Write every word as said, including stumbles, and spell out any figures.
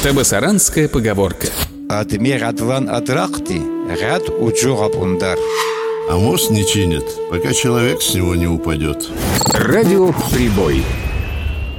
Табасаранская поговорка. Адми радлан адрахти, рад уджуга бундар. А мост не чинят, пока человек с него не упадет. Радио «Прибой».